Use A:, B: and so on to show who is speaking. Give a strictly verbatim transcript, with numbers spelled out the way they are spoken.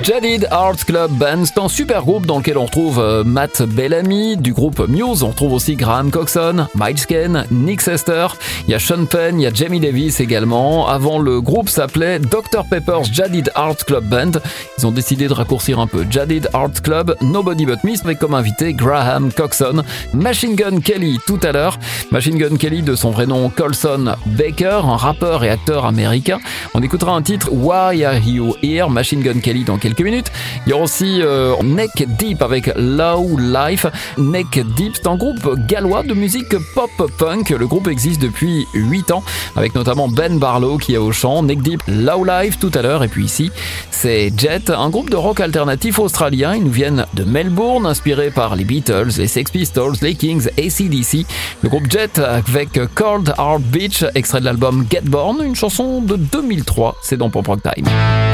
A: Jaded Art Club Band, c'est un super groupe dans lequel on retrouve euh, Matt Bellamy du groupe Muse, on retrouve aussi Graham Coxon, Miles Kane, Nick Sester, il y a Sean Penn, il y a Jamie Davis également. Avant, le groupe s'appelait docteur Pepper's Jaded Art Club Band. Ils ont décidé de raccourcir un peu. Jaded Art Club, Nobody But Me, avec comme invité Graham Coxon, Machine Gun Kelly tout à l'heure. Machine Gun Kelly de son vrai nom Colson Baker, un rappeur et acteur américain. On écoutera un titre Why Are You Here, Machine Gun Kelly dans quelques minutes. Il y aura aussi euh, Neck Deep avec Low Life. Neck Deep, c'est un groupe gallois de musique pop-punk. Le groupe existe depuis huit ans, avec notamment Ben Barlow qui est au chant. Neck Deep, Low Life tout à l'heure. Et puis ici, c'est Jet, un groupe de rock alternatif australien. Ils nous viennent de Melbourne, inspirés par les Beatles, les Sex Pistols, les Kings, A C D C. Le groupe Jet avec Cold Hard Beach, extrait de l'album Get Born, une chanson de deux mille trois. C'est dans Pop Rock Time.